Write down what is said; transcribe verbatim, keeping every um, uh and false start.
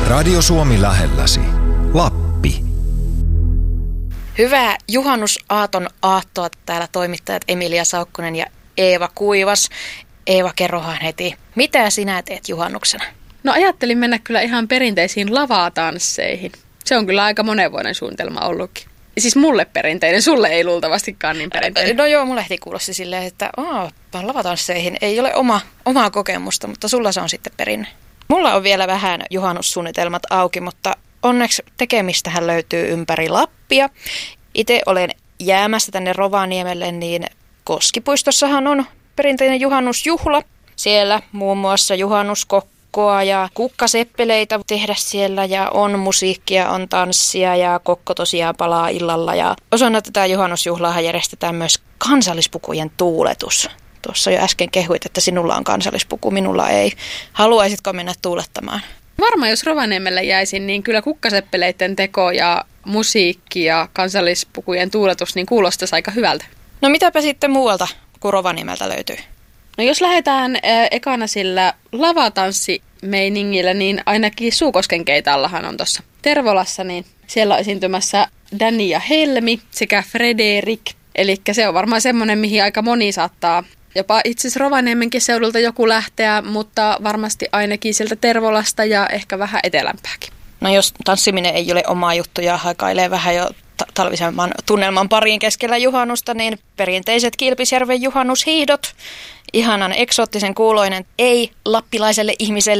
Radio Suomi lähelläsi. Lappi. Hyvää juhannusaaton aattoa täällä toimittajat Emilia Saukkonen ja Eeva Kuivas. Eeva, kerrohan heti, mitä sinä teet juhannuksena? No ajattelin mennä kyllä ihan perinteisiin lavatansseihin. Se on kyllä aika monenvuoden suunnitelma ollutkin. Siis mulle perinteinen, sulle ei luultavastikaan niin perinteinen. No joo, mulle heti kuulosti silleen, että aah, lavatansseihin ei ole oma, omaa kokemusta, mutta sulla se on sitten perinne. Mulla on vielä vähän juhannussuunnitelmat auki, mutta onneksi tekemistähän löytyy ympäri Lappia. Itse olen jäämässä tänne Rovaniemelle, niin Koskipuistossahan on perinteinen juhannusjuhla. Siellä muun muassa juhannuskokkoa ja kukkaseppeleitä tehdä siellä ja on musiikkia, on tanssia ja kokko tosiaan palaa illalla. Ja osana tätä juhannusjuhlaa järjestetään myös kansallispukujen tuuletus. Tuossa jo äsken kehuit, että sinulla on kansallispuku, minulla ei. Haluaisitko mennä tuulettamaan? Varmaan jos Rovaniemelle jäisin, niin kyllä kukkaseppeleiden teko ja musiikki ja kansallispukujen tuuletus niin kuulostaisi aika hyvältä. No mitäpä sitten muualta kuin Rovaniemeltä löytyy? No jos lähdetään äh, ekana sillä lavatanssimeiningillä, niin ainakin Suukosken keitallahan on tuossa Tervolassa, niin siellä on esiintymässä Danny ja Helmi sekä Frederik. Eli se on varmaan semmoinen, mihin aika moni saattaa jopa itse asiassa Rovaniemenkin seudulta joku lähteä, mutta varmasti ainakin sieltä Tervolasta ja ehkä vähän etelämpääkin. No jos tanssiminen ei ole omaa juttu ja haikailee vähän jo ta- talvisemman tunnelman pariin keskellä juhannusta, niin perinteiset Kilpisjärven juhannushiihdot, ihanan eksoottisen kuuloinen, ei lappilaiselle ihmiselle